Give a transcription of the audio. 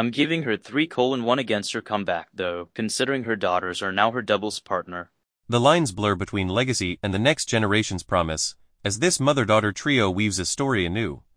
I'm giving her 3:1 against her comeback, though, considering her daughters are now her doubles partner. The lines blur between legacy and the next generation's promise, as this mother-daughter trio weaves a story anew.